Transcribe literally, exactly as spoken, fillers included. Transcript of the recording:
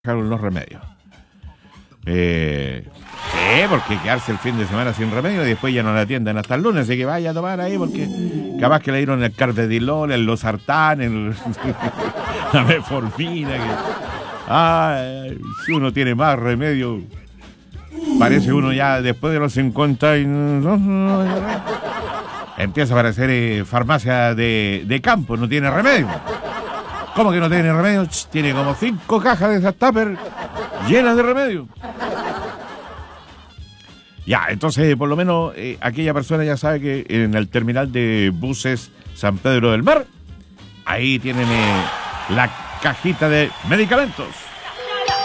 los remedios. Eh, sí, porque quedarse el fin de semana sin remedio y después ya no la atienden hasta el lunes, así que vaya a tomar ahí porque capaz que le dieron el carvedilol, el losartán, el, la metformina. Que, ay, si uno tiene más remedio, parece uno ya después de los cincuenta y empieza a aparecer eh, farmacia de, de campo, no tiene remedio. ¿Cómo que no tiene remedio? Ch, tiene como cinco cajas de esas tupper llenas de remedio. Ya, entonces por lo menos eh, aquella persona ya sabe que en el terminal de buses San Pedro del Mar, ahí tienen eh, la cajita de medicamentos.